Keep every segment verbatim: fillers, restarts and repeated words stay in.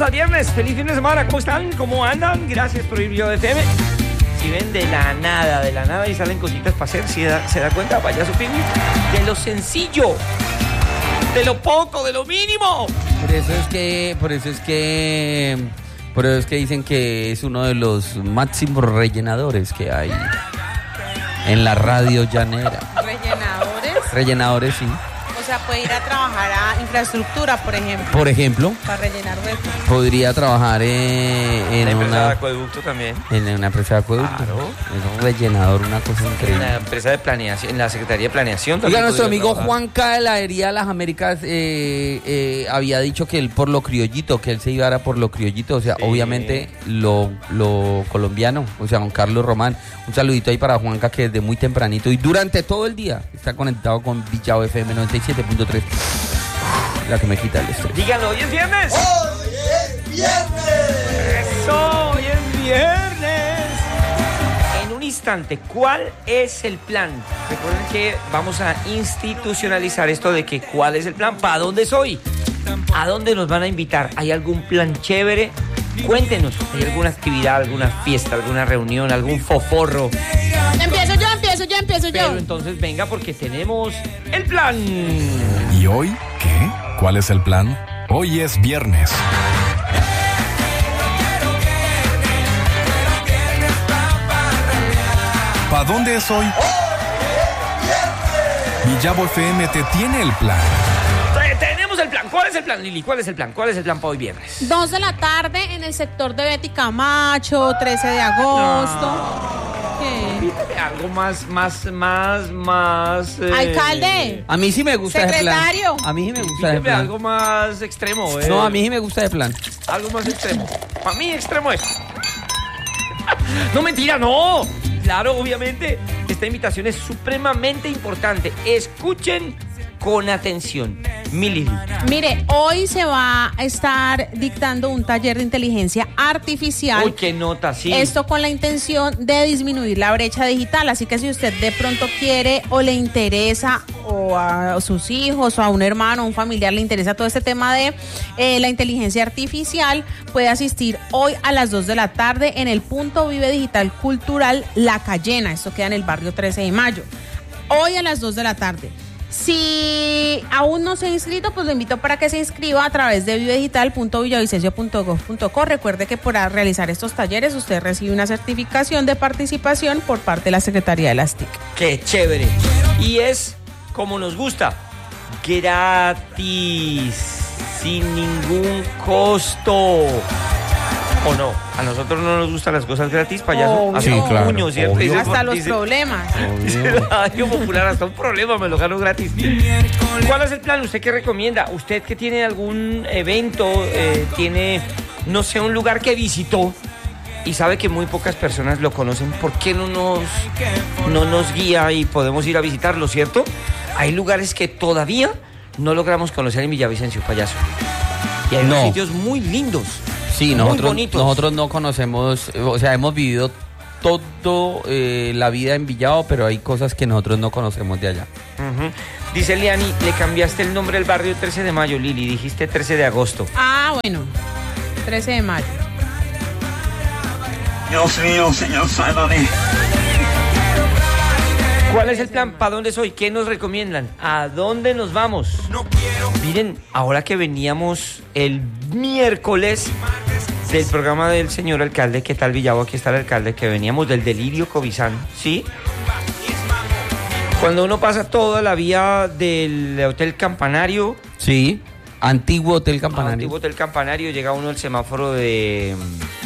al viernes. Feliz fin de semana. ¿Cómo están? ¿Cómo andan? Gracias por ir Yo F M. Si ven de la nada, de la nada y salen cositas para hacer, si da, se da cuenta, Payaso Piggy, de lo sencillo, de lo poco, de lo mínimo. Por eso es que, por eso es que, por eso es que dicen que es uno de los máximos rellenadores que hay en la radio llanera. ¿Rellenadores? Rellenadores, sí. O sea, puede ir a trabajar a infraestructura, por ejemplo. Por ejemplo. Para rellenar huecos. Podría trabajar eh, en una empresa una de acueducto también. En una empresa de acueducto. Claro. Es un rellenador, una cosa increíble. En la empresa de planeación, en la Secretaría de Planeación. Oiga, nuestro amigo trabajar. Juan K. de la Herida de las Américas eh, eh, había dicho que él por lo criollito, que él se iba a por lo criollito, o sea, Sí. obviamente lo, lo colombiano, o sea, Juan Carlos Román. Un saludito ahí para Juanca, que desde muy tempranito y durante todo el día está conectado con Villao F M noventa y siete punto tres. La que me quita el estrés. Díganlo, hoy es viernes. ¡Hoy es viernes! Eso, hoy es viernes. En un instante, ¿cuál es el plan? Recuerden que vamos a institucionalizar esto de que ¿cuál es el plan? ¿Para dónde soy? ¿A dónde nos van a invitar? ¿Hay algún plan chévere? Cuéntenos, ¿hay alguna actividad, alguna fiesta, alguna reunión, algún foforro? Empiezo yo, empiezo yo, empiezo yo. Pero entonces venga porque tenemos el plan. ¿Y hoy qué? ¿Cuál es el plan? Hoy es viernes. ¿Para dónde es hoy? Villavo F M te tiene el plan. Tenemos el plan. ¿Cuál es el plan, Lili? ¿Cuál es el plan? ¿Cuál es el plan para hoy viernes? Dos de la tarde en el sector de Betty Camacho, trece de agosto. ¿Qué? Pídeme algo más, más, más, más... eh, Alcalde. A mí sí me gusta ese Secretario. plan. A mí sí me gusta ese Pídeme plan. algo más extremo. Eh. No, a mí sí me gusta ese plan. Algo más extremo. Para mí extremo es... No, mentira, no. Claro, obviamente, esta invitación es supremamente importante. Escuchen con atención. Mi Lili. Mire, hoy se va a estar dictando un taller de inteligencia artificial. Uy, qué nota, sí. Esto con la intención de disminuir la brecha digital. Así que si usted de pronto quiere o le interesa, o a sus hijos, o a un hermano, o un familiar le interesa todo este tema de eh, la inteligencia artificial, puede asistir hoy a las dos de la tarde en el Punto Vive Digital Cultural La Cayena. Esto queda en el barrio trece de mayo. Hoy a las dos de la tarde. Si aún no se ha inscrito, pues lo invito para que se inscriba a través de vivedigital punto villavicencio punto gov punto co. Recuerde que por realizar estos talleres usted recibe una certificación de participación por parte de la Secretaría de las T I C. Qué chévere. Y es como nos gusta. Gratis. Sin ningún costo. ¿O no? A nosotros no nos gustan las cosas gratis, payaso. Obvio. Hasta Sí, un claro, puño, ¿cierto? obvio. Dice- Hasta los dice- problemas. dice la radio popular, hasta un problema me lo gano gratis. ¿Cuál es el plan? ¿Usted qué recomienda? ¿Usted que tiene algún evento, eh, tiene, no sé, un lugar que visitó y sabe que muy pocas personas lo conocen? ¿Por qué no nos, no nos guía y podemos ir a visitarlo, cierto? Hay lugares que todavía no logramos conocer en Villavicencio, payaso. Y hay unos No. sitios muy lindos. Sí, muy nosotros, bonitos. nosotros no conocemos, o sea, hemos vivido todo eh, la vida en Villao, pero hay cosas que nosotros no conocemos de allá. Ujú. Dice Liani, le cambiaste el nombre del barrio trece de mayo, Lili, dijiste trece de agosto. Ah, bueno. trece de mayo. Dios mío, señor, sálvame. ¿Cuál es el plan? ¿Para dónde soy? ¿Qué nos recomiendan? ¿A dónde nos vamos? Miren, ahora que veníamos el miércoles del programa del señor alcalde, ¿qué tal Villavo? Aquí está el alcalde, que veníamos del delirio cobizano, ¿sí? Cuando uno pasa toda la vía del Hotel Campanario, Sí, antiguo Hotel al Campanario. antiguo Hotel Campanario, llega uno al semáforo de...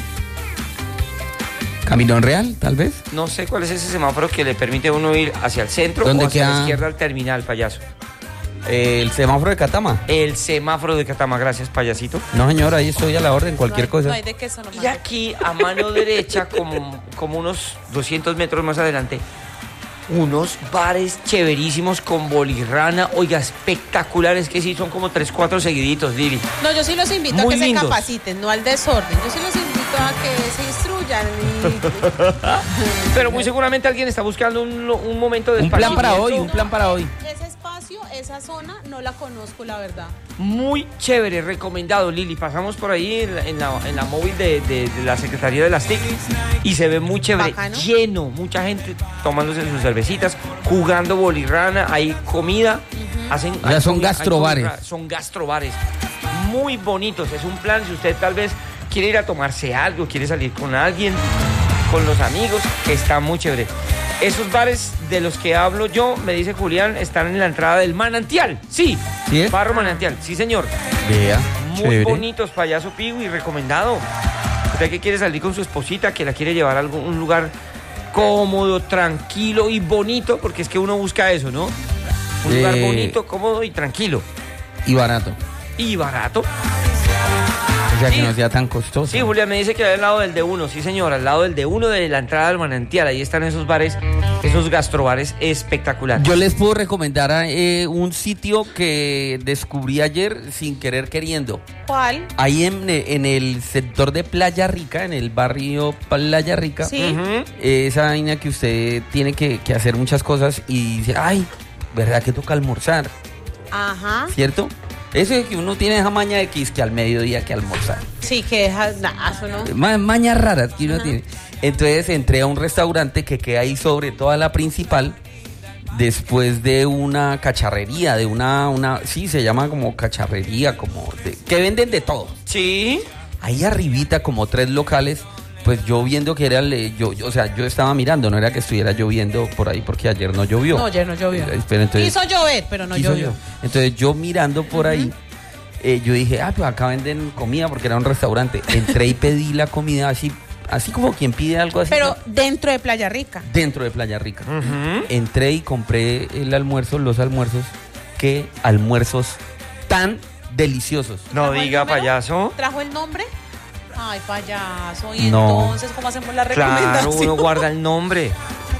Caminón Real, tal vez. No sé cuál es ese semáforo que le permite a uno ir hacia el centro ¿Dónde o hacia queda? la izquierda al terminal, payaso. Eh, el semáforo de Catama. El semáforo de Catama, gracias, payasito. No, señor, ahí estoy a la orden, cualquier No hay- cosa. No hay de queso nomás. Y aquí, a mano derecha, como, como unos doscientos metros más adelante, unos bares chéverísimos con bolirrana, oiga, espectaculares, que sí, son como tres, cuatro seguiditos, Lili. No, yo sí los invito Muy a que lindos. se capaciten, no al desorden. Yo sí los invito a que se instruyan. y- Pero muy seguramente alguien está buscando un, un momento de Un plan para hoy, esparcimiento. un plan para hoy. Ese espacio esa zona no la conozco, la verdad. Muy chévere, recomendado, Lili. Pasamos por ahí en la, en la, en la móvil de, de, de la Secretaría de las T I C y se ve muy chévere, Bacano. lleno, mucha gente tomándose sus cervecitas, jugando bolirrana, hay comida, uh-huh. hacen, o sea, hay son comida, gastrobares. Hay comida, son gastrobares, muy bonitos. Es un plan si usted tal vez quiere ir a tomarse algo, quiere salir con alguien, con los amigos, está muy chévere. Esos bares de los que hablo yo, me dice Julián, están en la entrada del Manantial. Sí, ¿Sí es? Barro Manantial, sí señor. Vea, Muy chévere. bonitos, Payaso Pigo, y recomendado. Usted que quiere salir con su esposita, que la quiere llevar a algún un lugar cómodo, tranquilo y bonito, porque es que uno busca eso, ¿no? Un Eh, lugar bonito, cómodo y tranquilo. Y barato. Y barato. O sea, Sí. que no sea tan costoso. Sí, Julián me dice que al lado del D uno, sí señor, al lado del D uno de la entrada del Manantial, ahí están esos bares, esos gastrobares espectaculares. Yo les puedo recomendar eh, un sitio que descubrí ayer sin querer queriendo. ¿Cuál? Ahí en, en el sector de Playa Rica, en el barrio Playa Rica, Sí. Ujú. eh, esa vaina que usted tiene que, que hacer muchas cosas y dice, ay, ¿verdad que toca almorzar? Ajá. ¿Cierto? Eso es que uno tiene esa maña de que es que al mediodía que almorzar. Sí, que deja, nah, eso no. Ma- mañas raras que uno tiene. Entonces entré a un restaurante que queda ahí sobre toda la principal, después de una cacharrería, de una, una, sí, se llama como cacharrería, como de- que venden de todo. Sí. Ahí arribita, como tres locales, pues yo viendo que era, el, eh, yo, yo, o sea, yo estaba mirando, no era que estuviera lloviendo por ahí porque ayer no llovió. No, ayer no llovió. Eh, Pero entonces, Quiso llover, pero no quiso llovió. llover. Entonces yo mirando por ahí, eh, yo dije, ah, pues acá venden comida porque era un restaurante. Entré y pedí la comida así, así como quien pide algo así. Pero ¿no? dentro de Playa Rica. Dentro de Playa Rica. Ujú. Entré y compré el almuerzo, los almuerzos. Qué almuerzos tan deliciosos. No ¿Trajo el diga, número? payaso. ¿Trajo el nombre? Ay, payaso. ¿Y No. entonces cómo hacemos la Claro, recomendación? uno guarda el nombre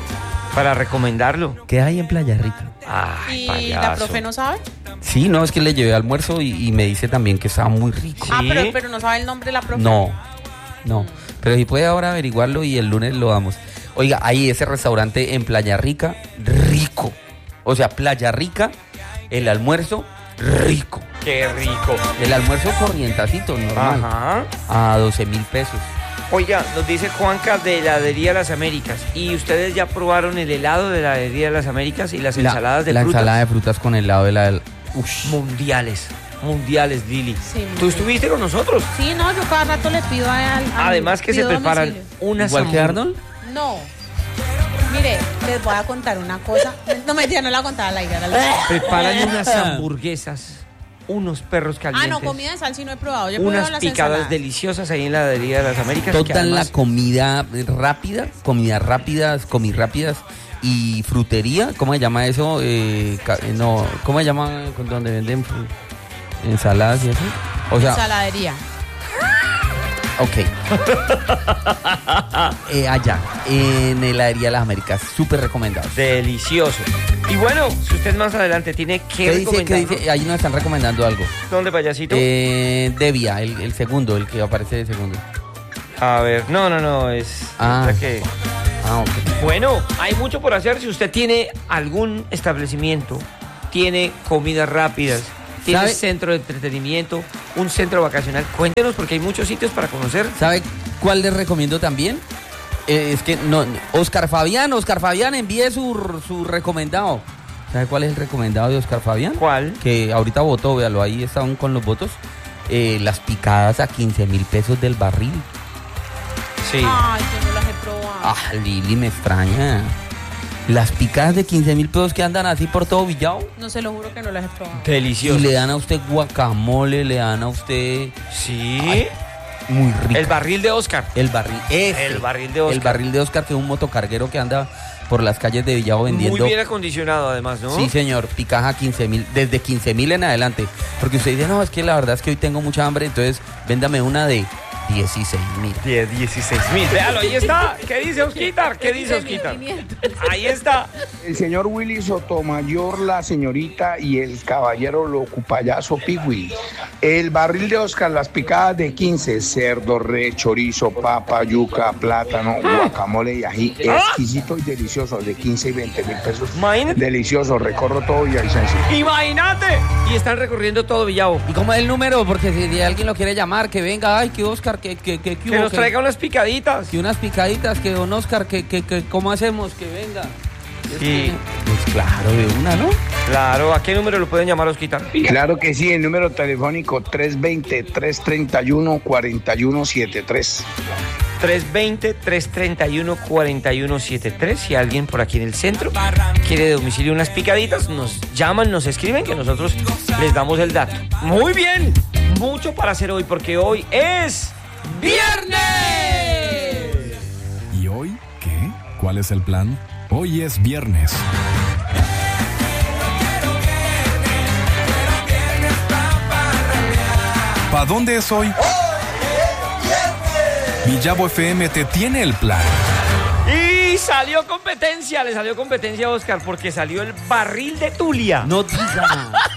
para recomendarlo. ¿Qué hay en Playa Rica? Ay, ¿Y payaso. la profe no sabe? Sí, no, es que le llevé almuerzo y, y me dice también que estaba muy rico. Sí. Ah, pero, pero no sabe el nombre de la profe. No, no. Pero si puede ahora averiguarlo y el lunes lo damos. Oiga, ahí ese restaurante en Playa Rica, rico. O sea, Playa Rica, el almuerzo, rico. Qué rico. El almuerzo corrientacito, normal. Ajá. A doce mil pesos. Oiga, nos dice Juanca de Heladería Las Américas. ¿Y ustedes ya probaron el helado de la Heladería Las Américas y las La- ensaladas de la frutas? ensalada de frutas con helado de la... Ush. Mundiales. Mundiales, Lili. Sí, muy ¿Tú bien. estuviste con nosotros? Sí, no, yo cada rato le pido a él. Además que se preparan unas ¿Igual que hamburg- Arnold? No. Mire, les voy a contar una cosa. No, mentira, no la contaba al aire. era la- Preparan unas hamburguesas, unos perros Ah, calientes. no, comida de sal sí no he probado. Yo he probado Unas las picadas ensaladas. deliciosas ahí en la Heladería de Las Américas. que Toda la además- comida rápida, comida rápidas, comi rápidas y frutería, ¿cómo se llama eso? Eh, ca- eh, no, ¿cómo se llama con donde venden fru- ensaladas y así? O sea, Ensaladería. ok. Eh, allá, en heladería Las Américas, súper recomendado. Delicioso. Y bueno, si usted más adelante tiene que ¿Qué dice? ¿Qué recomendar, dice? Ahí nos están recomendando algo. ¿dónde, payasito? Eh, Devia, el, el segundo, el que aparece de segundo. A ver, no, no, no, es... Ah. o sea que... Ah, ok. Bueno, hay mucho por hacer. Si usted tiene algún establecimiento, tiene comidas rápidas, tiene ¿Sabe? centro de entretenimiento, un centro vacacional, cuéntenos porque hay muchos sitios para conocer. ¿Sabe cuál les recomiendo también? Eh, es que no, Oscar Fabián, Oscar Fabián, envíe su, su recomendado. ¿Sabe cuál es el recomendado de Oscar Fabián? ¿Cuál? Que ahorita votó, véalo, ahí están con los votos. Eh, las picadas a quince mil pesos del barril. Sí. Ay, yo no las he probado. Ah, Lili, me extraña. Las picadas de quince mil pesos que andan así por todo Villao. No se lo juro que no las he probado. Y Delicioso. le dan a usted guacamole, le dan a usted Sí. Ay, muy rico. El barril de Oscar. El barril, ese. El barril de Oscar. El barril de Oscar, que es un motocarguero que anda por las calles de Villavo vendiendo. Muy bien acondicionado además, ¿no? Sí, señor, picaja quince mil, desde quince mil en adelante. Porque usted dice, no, es que la verdad es que hoy tengo mucha hambre, entonces véndame una de dieciséis mil. dieciséis mil. Véalo, ahí está. ¿Qué dice Osquitar? ¿Qué dice Osquitar? Ahí está. El señor Willy Sotomayor, la señorita y el caballero loco payaso Pigui. El barril de Oscar, las picadas de quince, cerdo, re, chorizo, papa, yuca, plátano, guacamole y ají. Exquisito y delicioso, de quince y veinte mil pesos. Imagínate. Delicioso, recorro todo Villavicencio. Imagínate. Y están recorriendo todo Villavo. ¿Y cómo es el número? Porque si alguien lo quiere llamar, que venga, ay, que Oscar, que, que, que, que, Que nos traiga unas picaditas. que unas picaditas, que don Oscar, que, que, que ¿cómo hacemos? Que venga. Es Sí. que- pues claro, de una, ¿no? Claro, ¿a qué número lo pueden llamar, Osquitar? Claro que sí, el número telefónico tres dos cero, tres tres uno, cuatro uno siete tres. tres dos cero, tres tres uno, cuatro uno siete tres. Si alguien por aquí en el centro quiere de domicilio unas picaditas, nos llaman, nos escriben, que nosotros les damos el dato. Muy bien, mucho para hacer hoy, porque hoy es viernes. ¿Y hoy qué? ¿Cuál es el plan? Hoy es viernes. ¿Pa dónde es hoy? Villavo F M te tiene el plan. Y salió competencia, le salió competencia a Oscar, porque salió el barril de Tulia. No diga.